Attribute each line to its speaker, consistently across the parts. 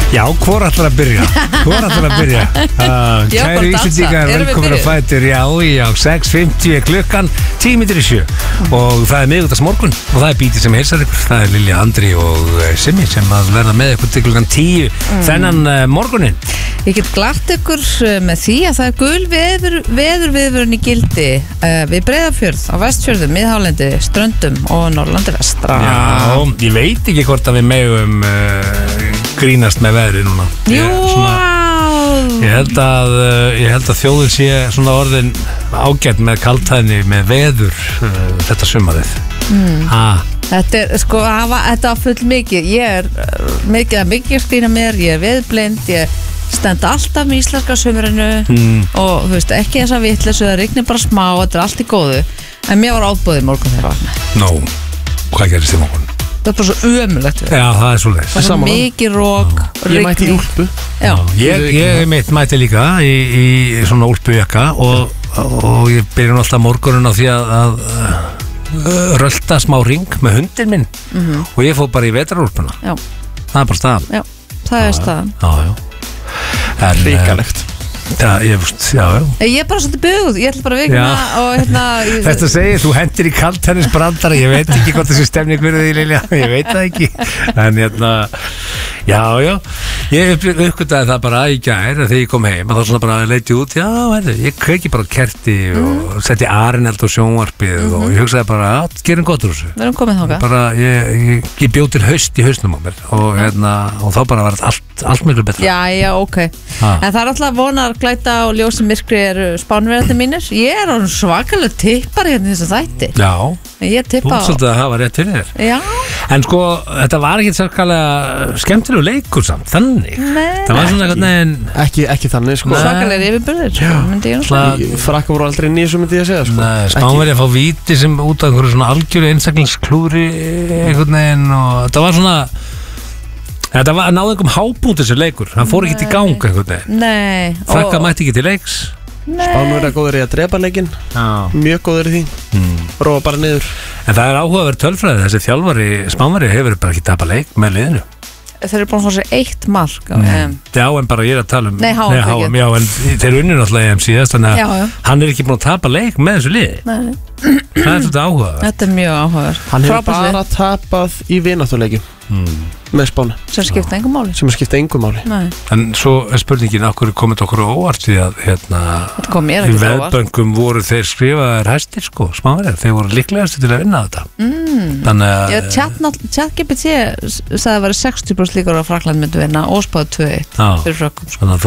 Speaker 1: Já, hvor ætlar að byrja? Kæru Íslendingar, velkomin að Fætur. Já, 6:50 klukkan, 6:50 og það er miðvikudagsmorgun og það er Bíti sem heilsar ykkur. Það er Lilja, Andri og Simmi sem að verða með ykkur til klukkan 10 þennan morgunin.
Speaker 2: Ég get glatt ykkur með því að það er gul veðurviðvörun í gildi við Breiðafjörð, á Vestfjörðum, Miðhálendi, Ströndum og Norrlandi vestra.
Speaker 1: Já, ég veit ekki hvort að við megum grínast með veðri núna. Ég held að þjóður sé svona orðin ágætt með kaldhæðni með veður þetta sumarið.
Speaker 2: Þetta er sko, þetta var full mikið. Ég er mikið að skrína mér, ég er veðurblind, ég stend alltaf með íslenska sumrinu og þú veist, ekki þess að vitleysu, það rignir bara smá, þetta er allt í góðu, en mér var ábúðið morgun þegar vaknaði.
Speaker 1: Hvað gerist í morgun?
Speaker 2: Það er bara svo ömulegt við.
Speaker 1: Já, það er svo leið.
Speaker 2: Það er svo mikið rók,
Speaker 3: Ég mætti í úlpu.
Speaker 1: Ég mætti líka í svona úlpujakka og ég byrja nú alltaf morgunin á því að rölda smá ring með hundin minn og ég fór bara í vetrarúlpuna.
Speaker 2: Já.
Speaker 1: Það er bara staðan.
Speaker 2: Já, það er staðan.
Speaker 1: Já.
Speaker 3: Ríkalegt.
Speaker 1: Já.
Speaker 2: Ég er bara svolítið byggð, ég ætla bara að vikna og
Speaker 1: Þetta segir, þú hendir í kaldhæðnisbrandara, ég veit ekki hvort þessi stemning verður því, Lilja, ég veit það ekki, en ég uppgötaði það bara í gær þegar ég kom heim, og þá svona bara leiti út, ég kveiki bara kerti og setti Arineld á sjónvarpið og ég hugsaði bara, gerum gott úr þessu.
Speaker 2: Við erum komið þangað.
Speaker 1: Bara, ég bjóð til haust í hausnum á mér og þá bara var allt miklu betra.
Speaker 2: Já, ok. En það er alltaf vonar glæta og ljósi myrkri eru spánverðarnir mínir. Ég er orðin svakalega tippar hérna í þessu þætti.
Speaker 1: Já,
Speaker 2: ég tippa
Speaker 1: þú svolítið að hafa rétt fyrir þér.
Speaker 2: Já.
Speaker 1: En sko, þetta var ekki sérskalega skemmtilegu leikur samt, þannig.
Speaker 2: Nei.
Speaker 1: Það var svona eitthvað neginn
Speaker 3: Ekki þannig, sko.
Speaker 2: Svakalega yfirbörður, myndi ég
Speaker 3: náttúrulega. Frakka voru aldrei nýjum, myndi ég að segja, sko.
Speaker 1: Nei, Spánverja að fá víti sem út af einhverju svona algjöru einstaklingsklúri einhvern veginn og þetta var svona þetta var náðu einhverjum hápunkt þessu leikur, hann fór ekki í gang einhvern veginn.
Speaker 2: Nei.
Speaker 1: Frakka mætti ekki til leiks.
Speaker 3: Spánverja góður í að drepa leikinn, mjög góður í því, róa bara niður.
Speaker 1: En það er áhugaverð tölfræði, þessi þjálfari Spánverja hefur bara ekki tapað leik með liðinu.
Speaker 2: Þeir eru búin að fá sér 1 mark
Speaker 1: Já, en bara ég er að tala um
Speaker 2: HM,
Speaker 1: já, en þeir unnu náttúrulega EM síðast, þannig að hann er ekki búin að tapa leik með þessu liði.
Speaker 2: Nei.
Speaker 1: Það er svolítið áhugaverð.
Speaker 2: Þetta er mjög áhugaverð.
Speaker 3: Hann hefur bara tapað í vináttuleikjum með Spáni
Speaker 2: sem skipta engum máli.
Speaker 1: Nei. En svo er spurningin okkur komið okkur óvart því að í veðböngum voru þeir skrifaðir hæstir, sko, Spánverjar, þeir voru líklegasti til að vinna þetta. Þannig að ChatGPT sagði að vera 60% líkur á Frakkland myndu vinna og spáði 2-1 fyrir Frökkum. Þannig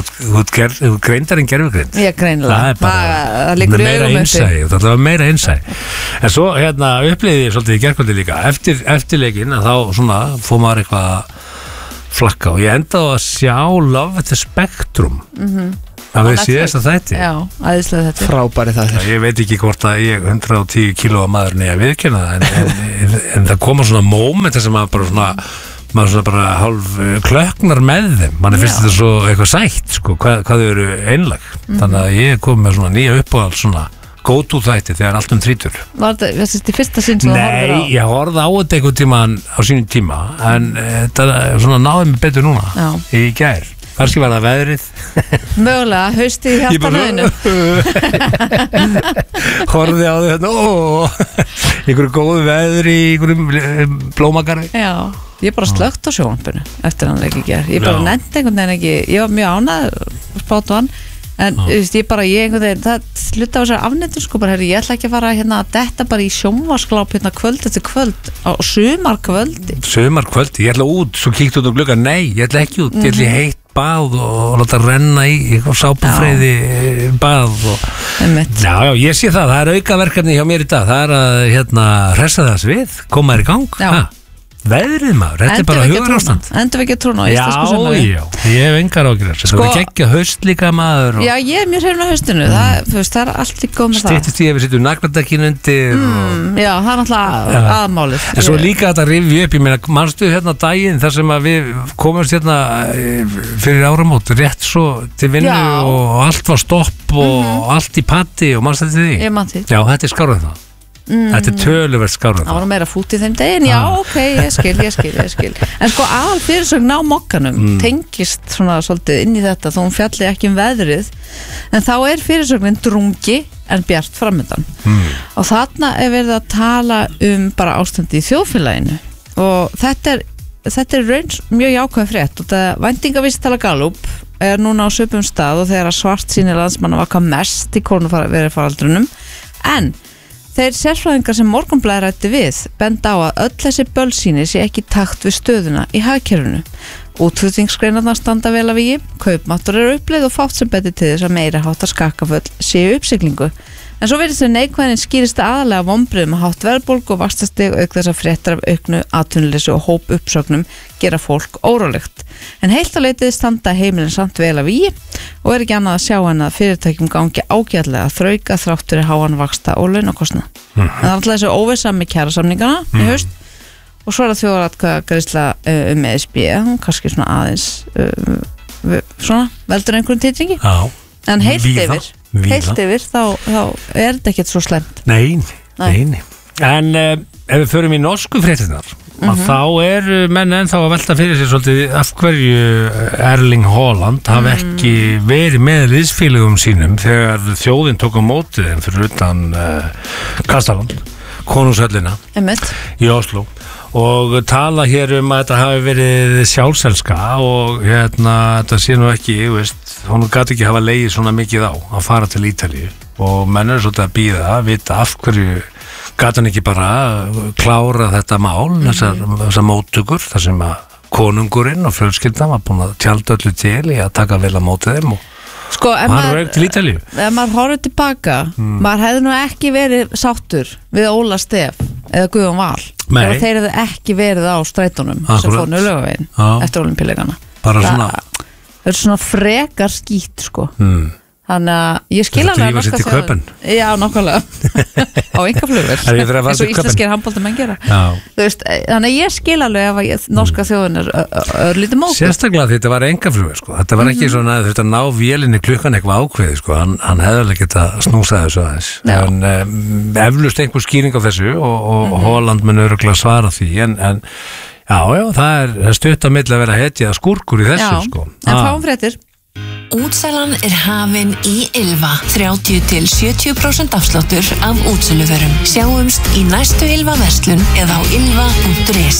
Speaker 1: að þú greindar en gerfugreind.
Speaker 2: Ég greinilega. Það líkur í augum uppi.
Speaker 1: Það var meira innsæ. En svo upplýði ég svolítið í gerkvöldi líka eftir leikinn að þá svona fór maður eitthvað að flakka og ég endaði að sjá Love at the Spectrum það við síðast að þætti.
Speaker 2: Já, æðislega þetta
Speaker 3: frábæri það.
Speaker 1: Ég veit ekki hvort að ég 110 kílóa maður neða viðkynna það en það koma svona moment sem maður svona bara hálf klöknar með þeim, mann finnst þetta svo eitthvað sætt, sko, hvað þau eru einlag. Þannig að ég kom með svona nýja uppáhald svona go-to þætti þegar allt þrítur.
Speaker 2: Var þetta í fyrsta sinn sem þú horfður á?
Speaker 1: Nei, ég horfði á þetta einhvern tímann á sínum tíma en þetta svona náði mig betur núna í gær. Kannski var það veðrið.
Speaker 2: Mögulega, haustið í hjartanöðinu.
Speaker 1: Horfði á þau einhverju góðu veðri í einhverjum blómagarði.
Speaker 2: Já, ég bara slögt á sjónvarpinu eftir hann ekki ger. Ég bara nefndi einhvern veginn ekki, ég var mjög ánægð spátu hann. En einhvern veginn, það sluta á þessari afnettun, sko, bara, ég ætla ekki að fara að detta bara í sjónvarpsgláp kvöld eftir kvöld á sumarkvöldi. Sumarkvöldi, ég ætla út, svo kíkt út á glugga, nei, ég ætla ekki út, ég ætla í heitt bað og láta renna í sápufreiði bað og já, ég sé það er aukaverkefni hjá mér í dag, það er að hressa þess við, koma þér í gang. Veðrið maður, þetta er bara hugarástand. Endur við ekki að trúna á íslensku sumari.
Speaker 1: Já, ég hef engar ágjörðar. Þetta er geggja haust líka maður.
Speaker 2: Já, ég er mjög hrifin á haustinu. Það er allt í góð með það.
Speaker 1: Styttist ég ef við sittum nagladekkin undir.
Speaker 2: Já, það er náttúrulega aðmálið.
Speaker 1: En svo líka þetta rifja upp, ég meina, manstu hérna daginn þar sem að við komumst hérna fyrir áramót, rétt svo til vinnu og allt var stopp og allt í patti og manstu þetta því?
Speaker 2: Ég man því.
Speaker 1: Já, þetta er skárað það. Þetta töluvert skárra.
Speaker 2: Það var meira fút í þeim degin, já, ok, ég skil. En sko aðal fyrirsögn á mokkanum tengist svona svolítið inn í þetta þó hún fjalli ekki veðrið, en þá fyrirsögnin drungi en bjart framöndan. Og þarna verið að tala bara ástandi í þjóðfélaginu og þetta raun mjög jákvæð frétt og það væntingavísitala Gallup núna á svipum stað og þegar svartsýni landsmanna var hvað mest í kórónuveirufaraldrinum, en þeir sérfræðingar sem Morgunblaðið ræddi við benda á að öll þessi bölsýni sé ekki í takt við stöðuna í hagkerfinu. Útflutningsgreinarnar standa vel að vígi, kaupmáttur uppleið og fátt sem betur til þess að meira háttar skakkaföll séu uppsiglingu. En svo verðist þau neikvæðin skýrist aðalega vonbrigðum að hátt verðbólgu og vaxtastig auk þess að fréttar af auknu atvinnuleysi og hóp uppsögnum gera fólk órólegt. En heilt að leitið standa heimilin samt vel að vígi og ekki annað að sjá en að fyrirtækjum gangi ágætlega að þrauka þrátt fyrir háan vaxta og launakostnað. En það er alltaf þessi óvissa með kjarasamningana í haust og svo það þjóðaratkvæðagreiðsla ESB, kannski svona aðeins svona veldur einhverjum titringi. En heilt yfir þá þetta ekkert svo slemt.
Speaker 1: Nei. En ef við förum í norsku fréttirnar þá menn ennþá að velta fyrir sér svolítið af hverju Erling Haaland hafi ekki verið með liðsfélögum sínum þegar þjóðin tók á móti þeim fyrir utan Kastaland, konungshöllina í Oslo og tala hér að þetta hafi verið sjálfselska og þetta sé nú ekki, hún gæti ekki hafa legið svona mikið á að fara til Ítalíu og menn svolítið að bíða að vita af hverju gæti hann ekki bara klára þetta mál, þessar móttökur þar sem að konungurinn og fjölskyldan var búin að tjalda öllu til í að taka vel að móti þeim og hann rauk til Ítalíu.
Speaker 2: Ef maður horfður tilbaka maður hefði nú ekki verið sáttur við Óla Stef eða Guðjón Val ef þeir hefði ekki verið á strætónum sem fór niður Laugaveginn eftir Ólympíuleikana. Það svona frekar skít sko. Þannig að ég skil alveg
Speaker 1: norska þjóðin.
Speaker 2: Já, nákvæmlega á einkaflugvél eins og íslenskir handboltamenn gera. Þannig að ég skil alveg ef norska þjóðin örlítið móti.
Speaker 1: Sérstaklega þetta var einkaflugvél sko. Þetta var ekki svona að þetta ná vélinni klukkan eitthvað ákveði sko. Hann hefði alveg geta snúsað þessu aðeins. En eflust einhver skýring á þessu og Haaland mun örugglega svara því en já, það stutt að milli að vera hetja skúrkur í þessu sko.
Speaker 2: En fáum fréttir.
Speaker 4: Útsalan hafin í Ylva 30-70% afsláttur af útsöluvörum. Sjáumst í næstu Ylva verslun eða á ylva.is.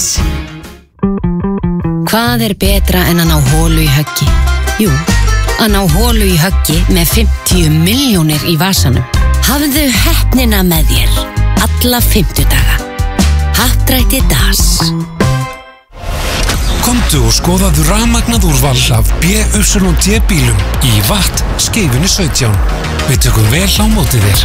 Speaker 5: Hvað betra en að ná holu í höggi? Jú, að ná holu í höggi með 50 milljónir í vasanum. Hafðu heppnina með þér alla 50 daga. Happdrætti DAS.
Speaker 6: Komdu og skoðaðu rafmagnað úrval af BYD bílum í Watt Skeifunni 17. Við tökum vel á móti þér.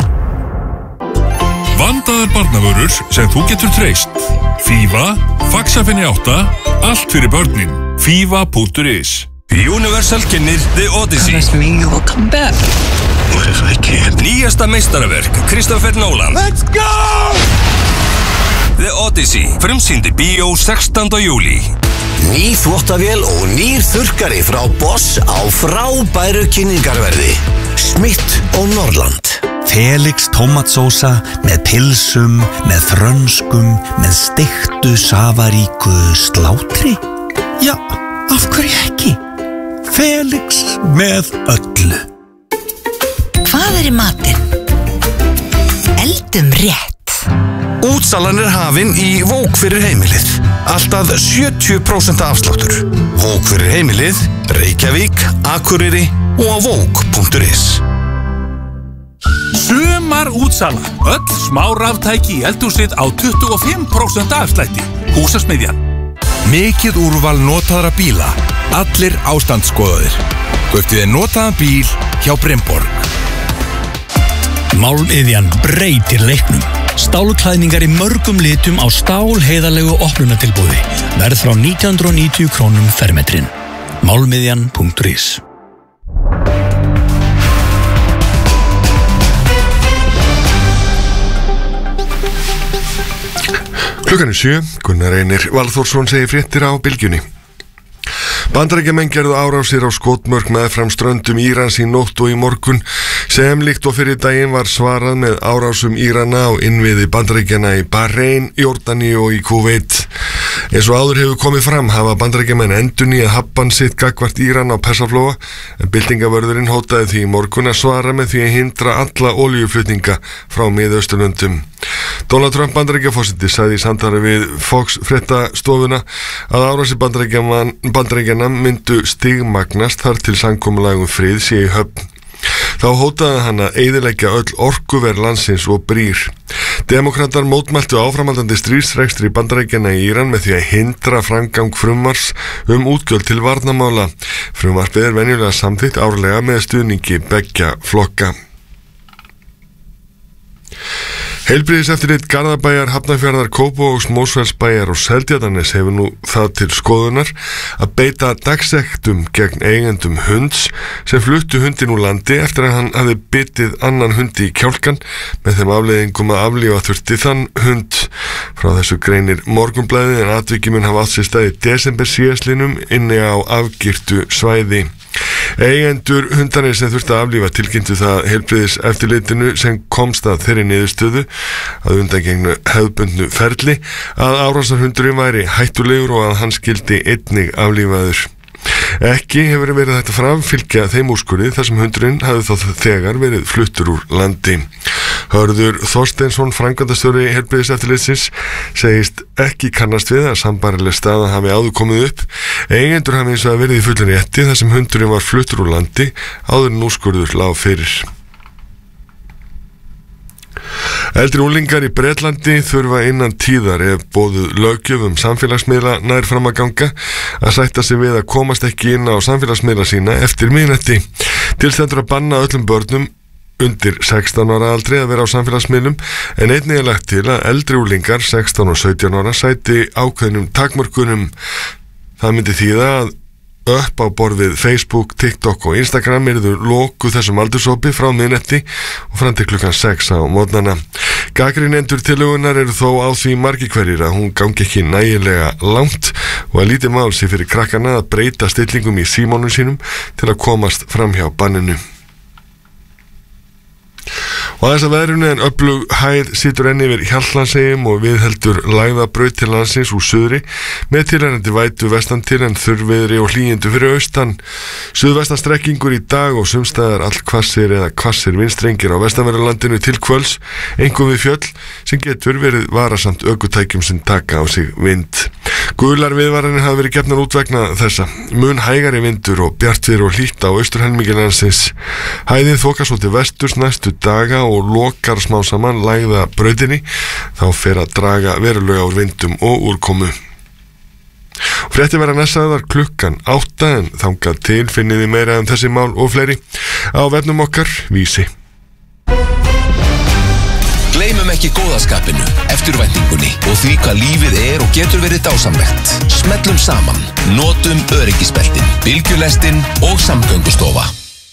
Speaker 7: Vandaðar barnavörur sem þú getur treyst. Fífa, Faxafinni 8, allt fyrir börnin. Fífa.is. Universal kynnir The Odyssey.
Speaker 8: That doesn't mean you will come back. What if I can't?
Speaker 7: Nýjasta meistaraverk Christopher Nolan.
Speaker 8: Let's go!
Speaker 7: The Odyssey, frumsýndi bíó 16. júlí.
Speaker 9: Ný þvottavél og nýr þurrkari frá Boss á frábæru kynningarverði. Smith og Norrland.
Speaker 10: Felix tómatsósa með pilsum, með frönskum, með steiktu safaríku slátri? Já, af hverju ekki? Felix með öllu.
Speaker 4: Hvað í matinn? Eldum rétt.
Speaker 9: Útsalan hafin í Vók fyrir heimilið. Alltaf 70% afsláttur. Vók fyrir heimilið, Reykjavík, Akureyri og á vók.is.
Speaker 7: Sumar útsala. Öll smá raftæki í eldhúsið á 25% afslætti. Húsasmiðjan.
Speaker 11: Mikið úrval notaðra bíla. Allir ástandsskoðaðir. Kauptu þér notaðan bíl hjá Bremborg.
Speaker 12: Málmiðjan breytir leiknum. Stálklæðningar í mörgum litum á stálheiðarlegu opnunatilboði. Verð frá 1990 krónum fermetrin. Málmiðjan.is.
Speaker 13: Klukkan 7, Gunnar Einir Valþórsson segir fréttir á Bylgjunni. Bandaríkjamenn gerðu árásir á skotmörk meðfram ströndum Írans í nótt og í morgun sem líkt og fyrir daginn var svarað með árásum Írana á innviði Bandaríkjana í Bahrein, Jórdaníu og í Kúveit. Eins og áður hefur komið fram hafa Bandaríkjamenn endurnýjað hafbann sitt gagnvart Íran á Persaflóa en byltingavörðurinn hótaði því í morgun að svara með því að hindra alla olíuflutninga frá Miðausturlöndum. Donald Trump Bandaríkjaforseti sagði í samtali við Fox fréttastofuna að árásir Bandaríkjanna myndu stigmagnast þar til samkomulagum frið sé í höfn. Þá hótaði hann að eyðileggja öll orkuver landsins og brýr. Demókratar mótmæltu áframhaldandi stríðsrekstri Bandaríkjanna í Íran með því að hindra framgang frumvarps útgjöld til varnarmála. Frumvarpið venjulega samþykkt árlega með stuðningi beggja flokka. Heilbrigðiseftirlit Garðabæjar, Hafnarfjarðar, Kópavogs, Mosfellsbæjar og Seltjarnarness hefur nú það til skoðunar að beita dagsektum gegn eigendum hunds sem fluttu hundin úr landi eftir að hann hafi bitið annan hundi í kjálkan með þeim afleiðingum að aflífa þurfti þann hund. Frá þessu greinir Morgunblaðið en atviki mun hafa átt sér stað í desember síðastliðnum inni á afgirtu svæði. Eigendur hundarnir sem þurfti að aflífa tilkynntu það heilbrigðiseftirlitinu sem komst að þeirri niðurstöðu að undangengnu hefðbundnu ferli að árásarhundurinn væri hættulegur og að hann skyldi einnig aflífaður. Ekki hefur verið þetta framfylgja þeim úrskurði þar sem hundurinn hafði þá þegar verið fluttur úr landi. Hörður Þorsteinsson, framkvæmdastjóri heilbrigðiseftirlitsins, segist ekki kannast við að sambærileg staða hafi áður komið upp. Eigendur hafi eins og að verið í fullum rétti þar sem hundurinn var fluttur úr landi áður en úrskurður lá fyrir. Eldri unglingar í Bretlandi þurfa innan tíðar ef boðuð löggjöf samfélagsmiðla nær fram að ganga að sætta sig við að komast ekki inn á samfélagsmiðla sína eftir miðnætti. Til stendur að banna öllum börnum undir 16 ára aldri að vera á samfélagsmiðlum en einnig er lagt til að eldri unglingar 16 og 17 ára sæti ákveðnum takmörkunum. Það myndi þýða að upp á borð við Facebook, TikTok og Instagram yrðu lokuð þessum aldurshópi frá miðnætti og fram til klukkan 6 á morgnana. Gagnrýnendur tillögunnar eru þó á því margir hverjir að hún gangi ekki nægilega langt og að lítið mál sé fyrir krakkana að breyta stillingum í símónum sínum til að komast fram hjá banninu. Og þess að veðrunu en öflug hæð situr enn yfir Hjaltlandseyjum og viðheldur lægðabraut til landsins úr suðri með tilheyrandi vætu vestan til en þurrviðri og hlýindi fyrir austan. Suðvestan strekkingur í dag og sumstaðar allhvassir eða hvassir vindstrengir á vestanverðurlandinu til kvölds, einkum við fjöll sem getur verið varasamt ökutækjum sem taka á sig vind. Gular viðvaranir hafa verið gefnar út vegna þessa. Mun hægari vindur og bjartviðri og hlýtt á austurhelmingi landsins. Hæðin þokast svo til vesturs næstu daga og lokar smá saman lægða brautinni, þá fer að draga verulega úr vindum og úrkomu. Fréttir verða næstaðar klukkan 8 en þangað til finniði meira þessi mál og fleiri á vefnum okkar Vísi.
Speaker 14: Gleymum ekki góðaskapinu, eftirvæntingunni og því hvað lífið er og getur verið dásamlegt. Smellum saman, notum öryggisbeltin, bylgjulestin og samgöngustofa.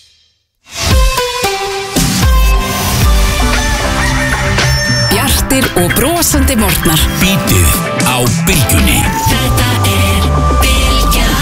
Speaker 5: Bjartir og brosandi morgnar.
Speaker 12: Bítið á bylgjunni.
Speaker 5: Þetta er Bylgjan.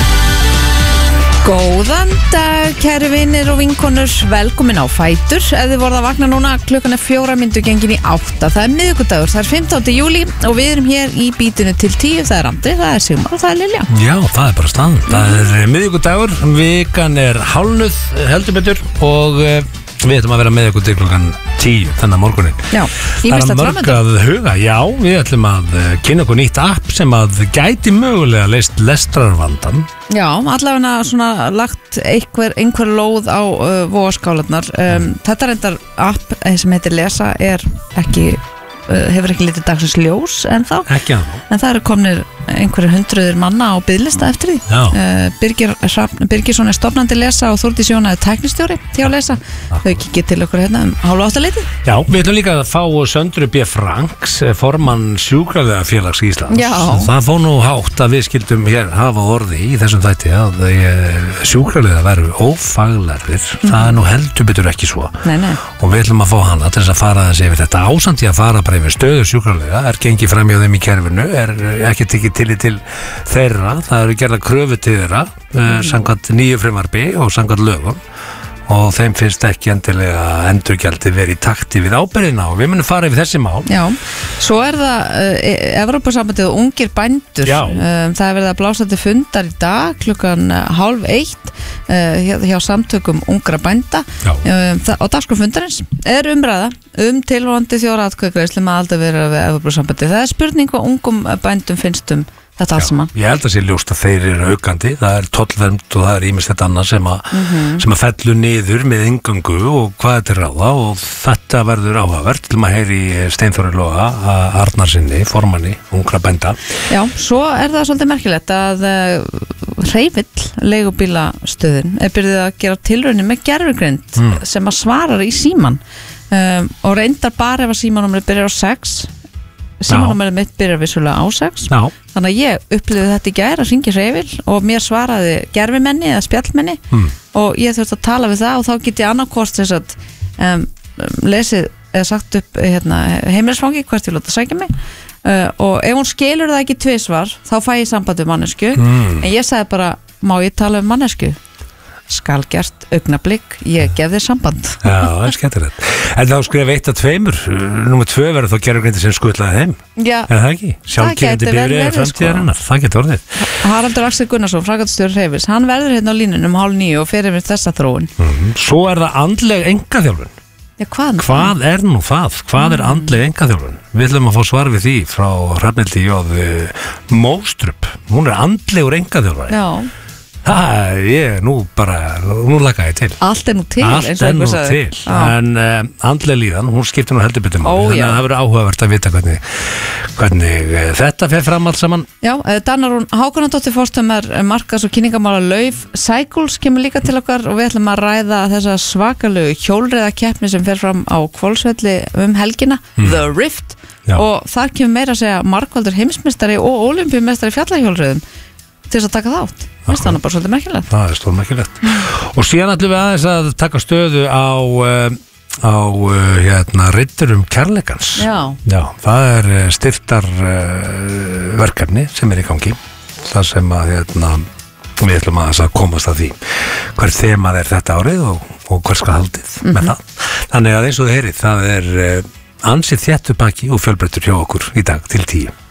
Speaker 2: Góðan dag, kæru vinir og vinkonur, velkomin á Fætur. Ef þið voruð að vakna núna, klukkan er 4 mínútur gengin í 8. Það er miðvikudagur, það er 15. júlí og við erum hér í bítinu til 10. Það er Andri, það er Sigmar og það er Lilja.
Speaker 1: Já, það er bara staðan. Það er miðvikudagur, vikan er hálfnuð heldur betur og við ætlum að vera með ykkur til klukkan 10 þennan morgunin.
Speaker 2: Já,
Speaker 1: það er mörg að huga. Já, við ætlum að kynna okkur nýtt app sem að gæti mögulega leist lestrarvandan.
Speaker 2: Já, allavega svona lagt einhver lóð á vogaskálarnar. Þetta er reyndar app sem heitir Lesa, hefur ekki litið dagsins ljós en þá.
Speaker 1: Ekki að þá.
Speaker 2: En það eru komnir einhverjir hundruðir manna á biðlista eftir því. Birgisson er stofnandi Lesa og Þórdís Jóna er tæknistjóri hjá Lesa. Þau kikið til okkur hérna 7:30.
Speaker 1: Já, við ætlum líka að fá Söndru B. Franks, formann Sjúkraliðafélags Íslands.
Speaker 2: Já.
Speaker 1: Það fór nú hátt að við skildum hér hafa orði í þessum þætti að sjúkraliðar veru ófaglærðir. Það er nú heldur betur ekki svo.
Speaker 2: Nei.
Speaker 1: Og við ætlum að fá hana til þess að fara þessi yfir þetta ásamt í að fara bara yfir stöðu sjúkraliða, gengið fram hjá þeim í kerfinu, ekki tekið til þeirra, það eru gerða kröfu til þeirra, samkvæmt nýju frumvarpi og samkvæmt lögum og þeim finnst ekki endilega endurgjaldi verið í takti við ábyrgðina og við munum fara yfir þessi mál.
Speaker 2: Já, svo það Evrópusambandið og ungir bændur. Það verið að blása til fundar í dag klukkan 12:30 hjá samtökum ungra bænda og dagskrá fundarins umræða tilvonandi þjóðaratkvæðagreiðslu með aldrei verið við Evrópusambandið. Það spurning hvað ungum bændum finnst þetta allt saman.
Speaker 1: Ég held að sé ljóst að þeir eru aukandi, það tollvernd og það ýmislegt annað sem að fellur niður með inngöngu og hvað þetta ráða og þetta verður áhugavert til maður heyri Steinþóri Loga Arnarsinni, formanni ungra bænda.
Speaker 2: Já, svo það svolítið merkilegt að Hreyvill leigubílastöðin byrjuð að gera tilraunir með gervigreind sem að svarar í síman og reyndar bara ef að símanúmerið byrjar á 6. Símanúmerið mitt byrjar vissulega á 6. Þannig að ég upplifði þetta í gær að hringja Hreyvill og mér svaraði gervimenni eða spjallmenni og ég þurfti að tala við það og þá get ég annarkost þess að lesið eða sagt upp heimilisfangi hvert ég láta sækja mig og ef hún skilur það ekki tvisvar þá fæ ég samband við mannesku en ég sagði bara, má ég tala um mannesku? Skal gert, augnablik, ég gef þér samband.
Speaker 1: Já, það skemmtilegt. En þá skrifa 1 af 2, númer 2 verður þá gerðugreindi sem skutlaði þeim. Já. Er það ekki? Sjálfgerandi bifreið framtíðarinnar, það getur orðið.
Speaker 2: Haraldur Axel Gunnarsson, framkvæmdastjóri Hreyfils, hann verður hérna á línunum 8:30 og fer yfir þessa þróun.
Speaker 1: Svo það andleg engaþjálfun.
Speaker 2: Já,
Speaker 1: hvað nú það? Hvað andleg engaþjálfun? Við ætlum að fá svar við því frá Hrafnhildi J. Móstrup. Hún andlegur engaþjálfari. Já. Nú laka ég til.
Speaker 2: Allt nú til.
Speaker 1: En andlega líðan, hún skiptir nú heldur betur máli, þannig að það verður áhugavert að vita hvernig þetta fer fram allt saman.
Speaker 2: Já, Danarún Hákonardóttir forstöðumar markas- og kynningamála Lauf Cycles kemur líka til okkar og við ætlum að ræða þessa svakalegu hjólreiðakeppni sem fer fram á Hvolsvelli helgina, The Rift. Og þar kemur meira að segja margvaldur heimsmeistari og ólympíumeistari fjallahjólreiðum til þess að taka þátt. Mér finnst það bara svolítið merkilegt.
Speaker 1: Það stórmerkilegt. Og síðan ætlum við aðeins að taka stöðu á riddurum kærleikans. Já, það styrktar verkefni sem í gangi. Það sem að við ætlum að komast að því hver þemað þetta árið og hver skal haldið með það. Þannig að eins og þið heyrið, það ansið þéttu baki og fjölbreyttur hjá okkur í dag til 10.